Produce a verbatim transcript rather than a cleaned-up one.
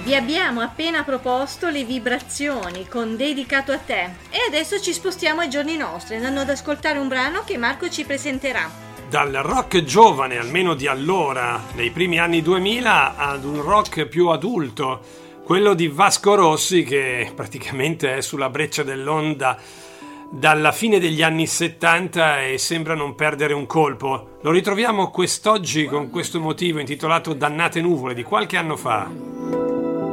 Vi abbiamo appena proposto Le Vibrazioni con Dedicato a te e adesso ci spostiamo ai giorni nostri andando ad ascoltare un brano che Marco ci presenterà. Dal rock giovane, almeno di allora, nei primi anni duemila, ad un rock più adulto, quello di Vasco Rossi, che praticamente è sulla breccia dell'onda dalla fine degli anni settanta e sembra non perdere un colpo. Lo ritroviamo quest'oggi con questo motivo intitolato Dannate nuvole di qualche anno fa.